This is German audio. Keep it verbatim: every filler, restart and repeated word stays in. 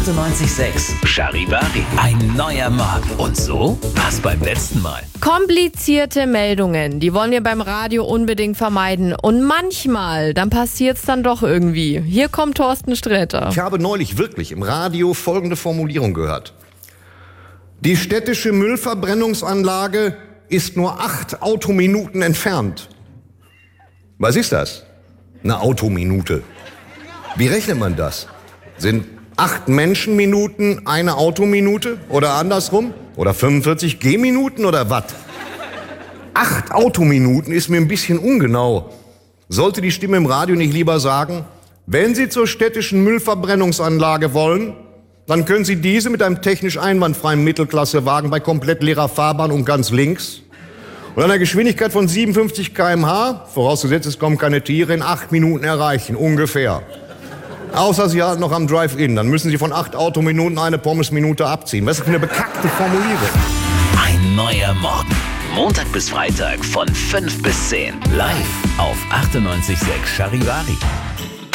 achtundneunzig Komma sechs Charivari. Ein neuer Morgen. Und so war's beim letzten Mal. Komplizierte Meldungen, die wollen wir beim Radio unbedingt vermeiden. Und manchmal, dann passiert's dann doch irgendwie. Hier kommt Thorsten Sträter. Ich habe neulich wirklich im Radio folgende Formulierung gehört. Die städtische Müllverbrennungsanlage ist nur acht Autominuten entfernt. Was ist das? Eine Autominute. Wie rechnet man das? Sind acht Menschenminuten eine Autominute? Oder andersrum? Oder fünfundvierzig Gehminuten oder was? Acht Autominuten ist mir ein bisschen ungenau. Sollte die Stimme im Radio nicht lieber sagen, wenn Sie zur städtischen Müllverbrennungsanlage wollen, dann können Sie diese mit einem technisch einwandfreien Mittelklassewagen bei komplett leerer Fahrbahn und ganz links und einer Geschwindigkeit von siebenundfünfzig Kilometer pro Stunde, vorausgesetzt es kommen keine Tiere, in acht Minuten erreichen, ungefähr. Außer Sie halten noch am Drive-In, dann müssen Sie von acht Autominuten eine Pommesminute abziehen. Was ist für eine bekackte Formulierung? Ein neuer Morgen. Montag bis Freitag von fünf bis zehn. Live auf achtundneunzig Komma sechs Charivari.